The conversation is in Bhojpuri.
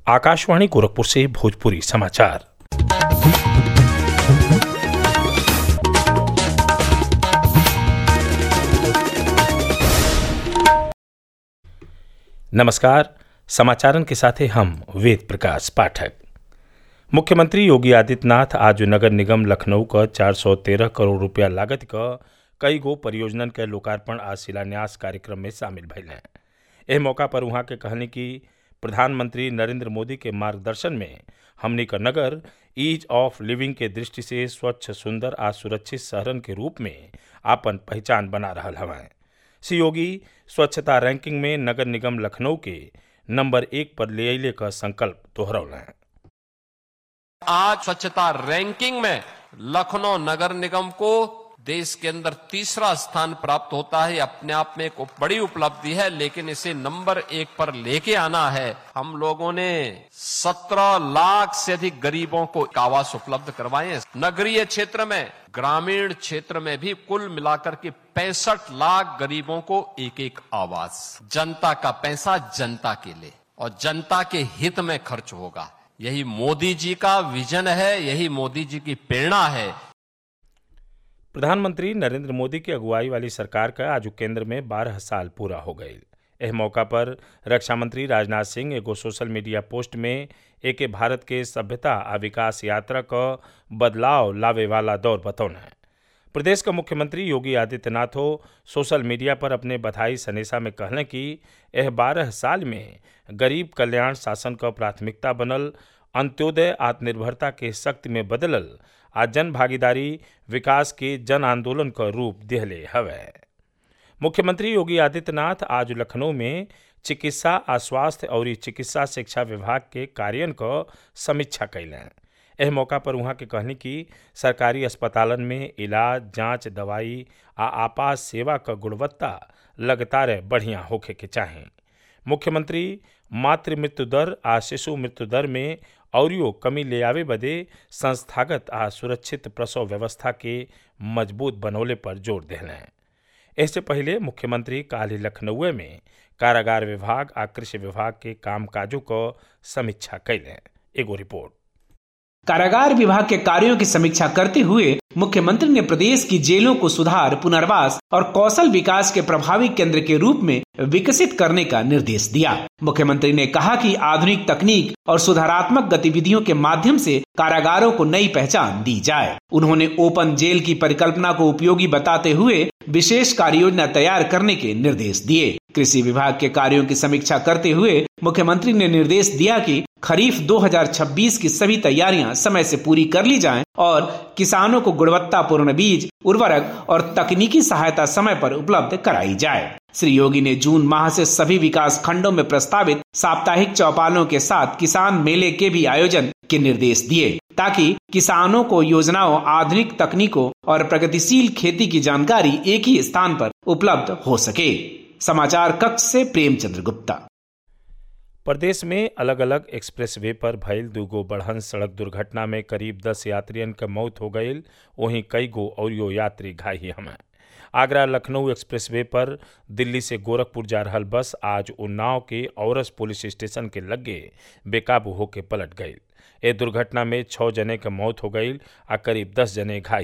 आकाशवाणी गोरखपुर से भोजपुरी समाचार। नमस्कार, समाचारन के साथ हम वेद प्रकाश पाठक। मुख्यमंत्री योगी आदित्यनाथ आज नगर निगम लखनऊ का 413 करोड़ रुपया लागत का कई गो परियोजनन के लोकार्पण आज शिलान्यास कार्यक्रम में शामिल भइल हैं। एह मौका पर उहाँ के कहनी कि प्रधानमंत्री नरेंद्र मोदी के मार्गदर्शन में हमनी का नगर ईज ऑफ लिविंग के दृष्टि से स्वच्छ, सुंदर आ सुरक्षित शहरन के रूप में आपन पहचान बना रहल हवें। श्री योगी स्वच्छता रैंकिंग में नगर निगम लखनऊ के नंबर 1 पर ले अइले का संकल्प दोहरौलें। आज स्वच्छता रैंकिंग में लखनऊ नगर निगम को देश के अंदर तीसरा स्थान प्राप्त होता है। अपने आप में एक बड़ी उपलब्धि है, लेकिन इसे नंबर 1 पर लेके आना है। हम लोगों ने 17 लाख से अधिक गरीबों को आवास उपलब्ध करवाए। नगरीय क्षेत्र में, ग्रामीण क्षेत्र में भी कुल मिलाकर के 65 लाख गरीबों को एक आवास। जनता का पैसा जनता के लिए और जनता के हित में खर्च होगा। यही मोदी जी का विजन है, यही मोदी जी की प्रेरणा है। प्रधानमंत्री नरेंद्र मोदी की अगुवाई वाली सरकार का आज केंद्र में 12 साल पूरा हो गए। एह मौका पर रक्षा मंत्री राजनाथ सिंह एगो सोशल मीडिया पोस्ट में एके भारत के सभ्यता आ विकास यात्रा का बदलाव लावे वाला दौर बतौना है। प्रदेश का मुख्यमंत्री योगी आदित्यनाथ सोशल मीडिया पर अपने बधाई संदेशा में कहलें कि एह 12 साल में गरीब कल्याण शासन का प्राथमिकता बनल, अंत्योदय आत्मनिर्भरता के शक्ति में बदलल आ जन भागीदारी विकास के जन आंदोलन का रूप दिहले हवे। मुख्यमंत्री योगी आदित्यनाथ आज लखनऊ में चिकित्सा आ स्वास्थ्य और चिकित्सा शिक्षा विभाग के कार्यों का समीक्षा कैलें। एह मौका पर उहाँ के कहनी कि सरकारी अस्पतालन में इलाज, जांच, दवाई आ आपात सेवा का गुणवत्ता लगातार बढ़िया होखे के चाहें। मुख्यमंत्री मातृ मृत्यु दर आ शिशु मृत्यु दर में औरियो कमी ले आवे बदे संस्थागत आ सुरक्षित प्रसव व्यवस्था के मजबूत बनौले पर जोर देलें। इससे पहले मुख्यमंत्री काल्हि लखनऊ में कारागार विभाग आ कृषि विभाग के कामकाजों को समीक्षा कैलें। एगो रिपोर्ट। कारागार विभाग के कार्यों की समीक्षा करते हुए मुख्यमंत्री ने प्रदेश की जेलों को सुधार, पुनर्वास और कौशल विकास के प्रभावी केंद्र के रूप में विकसित करने का निर्देश दिया। मुख्यमंत्री ने कहा कि आधुनिक तकनीक और सुधारात्मक गतिविधियों के माध्यम से कारागारों को नई पहचान दी जाए। उन्होंने ओपन जेल की परिकल्पना को उपयोगी बताते हुए विशेष कार्य योजना तैयार करने के निर्देश दिए। कृषि विभाग के कार्यों की समीक्षा करते हुए मुख्यमंत्री ने निर्देश दिया कि खरीफ 2026 की सभी तैयारियां समय से पूरी कर ली जाएं और किसानों को गुणवत्तापूर्ण बीज, उर्वरक और तकनीकी सहायता समय पर उपलब्ध कराई जाए। श्री योगी ने जून माह से सभी विकास खंडों में प्रस्तावित साप्ताहिक चौपालों के साथ किसान मेले के भी आयोजन के निर्देश दिए ताकि किसानों को योजनाओं, आधुनिक तकनीकों और प्रगतिशील खेती की जानकारी एक ही स्थान पर उपलब्ध हो सके। समाचार कक्ष से प्रेमचंद्र गुप्ता। प्रदेश में अलग अलग एक्सप्रेसवे पर भइल दूगो बढ़न सड़क दुर्घटना में करीब 10 यात्रियन के मौत हो गई। वहीं कई गो औरियो यात्री घायल हमें। आगरा लखनऊ एक्सप्रेसवे पर दिल्ली से गोरखपुर जा रहल बस आज उन्नाव के औरस पुलिस स्टेशन के लगे बेकाबू होकर पलट गई। ए दुर्घटना में 6 जने के मौत हो गई आ करीब 10 जने घायल